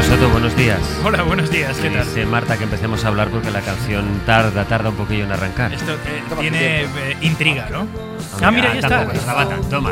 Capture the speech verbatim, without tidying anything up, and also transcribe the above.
Soto, buenos días. Hola, buenos días, ¿qué tal? Dice Marta que empecemos a hablar porque la canción tarda, tarda un poquillo en arrancar. Esto eh, tiene eh, intriga, ¿no? Hombre, Ah, mira, ahí está. Tampoco, estaba tanto,